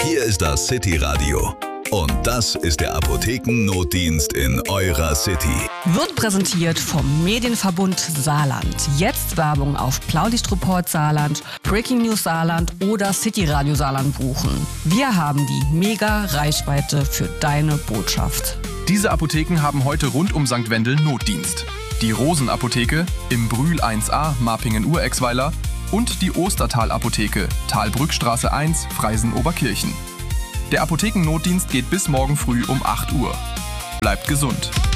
Hier ist das City Radio. Und das ist der Apothekennotdienst in eurer City. Wird präsentiert vom Medienverbund Saarland. Jetzt Werbung auf Blaulichtreport Saarland, Breaking News Saarland oder City Radio Saarland buchen. Wir haben die Mega-Reichweite für deine Botschaft. Diese Apotheken haben heute rund um St. Wendel Notdienst. Die Rosenapotheke im Brühl 1a, Marpingen-Urexweiler und die Ostertal-Apotheke, Talbrückstraße 1, Freisen-Oberkirchen. Der Apothekennotdienst geht bis morgen früh um 8 Uhr. Bleibt gesund!